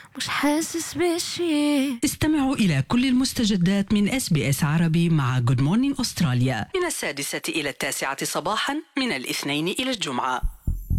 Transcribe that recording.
مش حاسس بشي. استمعوا إلى كل المستجدات من SBS عربي مع Good Morning أستراليا من 6 إلى 9 صباحا من الاثنين إلى الجمعة.